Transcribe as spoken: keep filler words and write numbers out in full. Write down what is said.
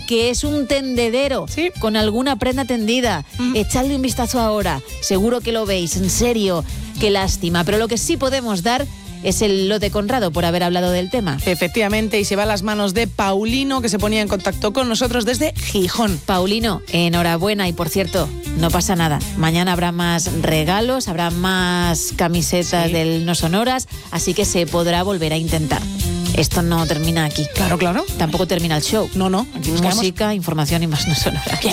que es un tendedero, ¿Sí? con alguna prenda tendida. Mm. Echadle un vistazo ahora, seguro que lo veis, en serio, qué lástima. Pero lo que sí podemos dar es el lote Conrado por haber hablado del tema. Efectivamente, y se va a las manos de Paulino, que se ponía en contacto con nosotros desde Gijón. Paulino, enhorabuena, y por cierto, no pasa nada. Mañana habrá más regalos, habrá más camisetas sí. del No Sonoras, así que se podrá volver a intentar. Esto no termina aquí. Claro, claro. Tampoco termina el show. No, no. Aquí Música, información y más No Sonoras.